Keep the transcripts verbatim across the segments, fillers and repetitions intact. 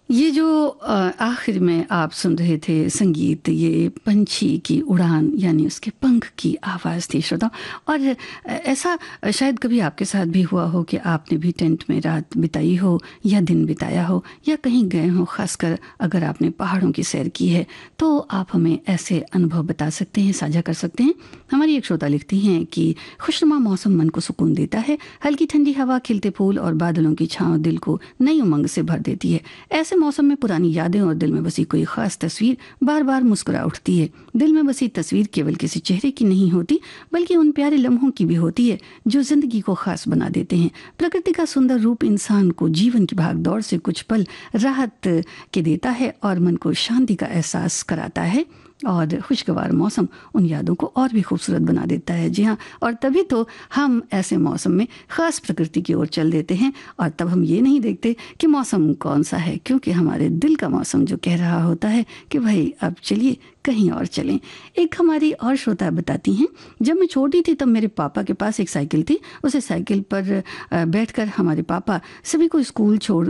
ये जो अ, आखिर में आप सुन रहे थे संगीत, ये पंछी की उड़ान यानी उसके पंख की आवाज़ थी श्रोता। और अ, ऐसा शायद कभी आपके साथ भी हुआ हो कि आपने भी टेंट में रात बिताई हो या दिन बिताया हो या कहीं गए हो, खासकर अगर आपने पहाड़ों की सैर की है, तो आप हमें ऐसे अनुभव बता सकते हैं, साझा कर सकते हैं। हमारी एक श्रोता लिखती हैं कि खुशनुमा मौसम मन को सुकून देता है, हल्की ठंडी हवा, खिलते फूल और बादलों की छांव दिल को नई उमंग से भर देती है। ऐसे मौसम में पुरानी यादें और दिल में बसी कोई खास तस्वीर बार बार मुस्कुरा उठती है। दिल में बसी तस्वीर केवल किसी चेहरे की नहीं होती, बल्कि उन प्यारे लम्हों की भी होती है जो जिंदगी को खास बना देते हैं। प्रकृति का सुंदर रूप इंसान को जीवन की भाग दौड़ से कुछ पल राहत के देता है और मन को शांति का एहसास कराता है। और खुशगवार मौसम उन यादों को और भी खूबसूरत बना देता है। जी हाँ, और तभी तो हम ऐसे मौसम में ख़ास प्रकृति की ओर चल देते हैं और तब हम ये नहीं देखते कि मौसम कौन सा है, क्योंकि हमारे दिल का मौसम जो कह रहा होता है कि भाई अब चलिए कहीं और चलें। एक हमारी और श्रोता बताती हैं, जब मैं छोटी थी तब मेरे पापा के पास एक साइकिल थी। उसे साइकिल पर बैठकर हमारे पापा सभी को स्कूल छोड़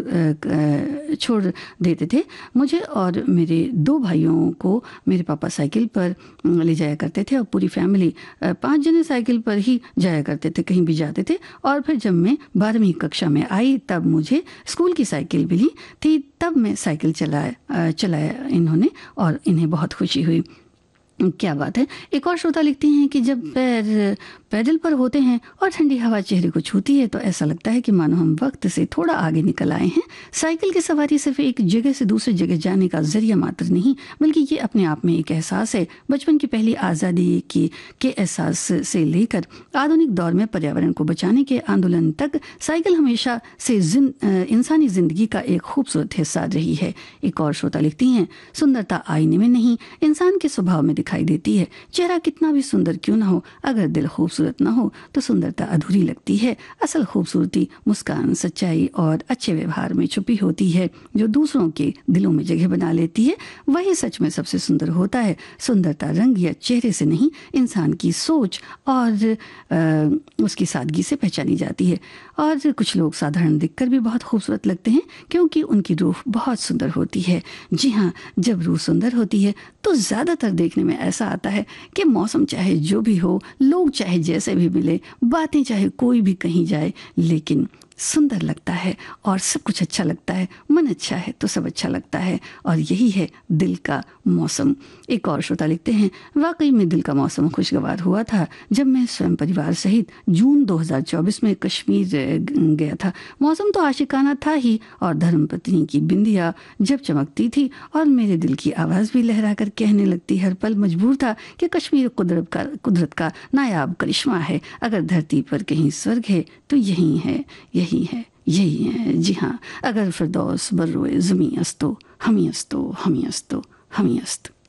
छोड़ देते थे। मुझे और मेरे दो भाइयों को मेरे पापा साइकिल पर ले जाया करते थे और पूरी फैमिली पांच जने साइकिल पर ही जाया करते थे, कहीं भी जाते थे। और फिर जब मैं बारहवीं कक्षा में आई तब मुझे स्कूल की साइकिल मिली थी, तब मैं साइकिल चलाया चलाया इन्होंने और इन्हें बहुत खुशी हुई। क्या बात है। एक और श्रोता लिखती हैं कि जब पैर पैदल पर होते हैं और ठंडी हवा चेहरे को छूती है तो ऐसा लगता है कि मानो हम वक्त से थोड़ा आगे निकल आए हैं। साइकिल की सवारी सिर्फ एक जगह से दूसरी जगह जाने का जरिया मात्र नहीं, बल्कि ये अपने आप में एक एहसास है। बचपन की पहली आज़ादी की के एहसास से लेकर आधुनिक दौर में पर्यावरण को बचाने के आंदोलन तक साइकिल हमेशा से जिन, इंसानी जिंदगी का एक खूबसूरत हिस्सा रही है। एक और श्रोता लिखती हैं, सुंदरता आईने में नहीं, इंसान के स्वभाव में दिखाई देती है। चेहरा कितना भी सुंदर क्यों ना हो, अगर दिल खूबसूरत न हो तो सुंदरता अधूरी लगती है। असल खूबसूरती मुस्कान, सच्चाई और अच्छे व्यवहार में छुपी होती है, जो दूसरों के दिलों में जगह बना लेती है। वही सच में सबसे सुंदर होता है। सुंदरता रंग या चेहरे से नहीं, इंसान की सोच और आ, उसकी सादगी से पहचानी जाती है। और कुछ लोग साधारण दिखकर भी बहुत खूबसूरत लगते हैं, क्योंकि उनकी रूह बहुत सुंदर होती है। जी हाँ, जब रूह सुंदर होती है तो ज़्यादातर देखने में ऐसा आता है कि मौसम चाहे जो भी हो, लोग चाहे जैसे भी मिले, बातें चाहे कोई भी कहीं जाए, लेकिन सुंदर लगता है और सब कुछ अच्छा लगता है। मन अच्छा है तो सब अच्छा लगता है, और यही है दिल का मौसम। एक और श्रोता लिखते हैं, वाकई में दिल का मौसम खुशगवार हुआ था जब मैं स्वयं परिवार सहित जून दो हज़ार चौबीस में कश्मीर गया था। मौसम तो आशिकाना था ही, और धर्मपत्नी की बिंदिया जब चमकती थी और मेरे दिल की आवाज़ भी लहरा कर कहने लगती, हर पल मजबूर था कि कश्मीर कुदरत का कुदरत का नायाब करिश्मा है। अगर धरती पर कहीं स्वर्ग है तो यही है, यही है, यही है। जी हाँ, अगर फिरदौस बर्रोए ज़मी अस्तो, हमी अस्तो, हमी अस्तो, हमी अस्त।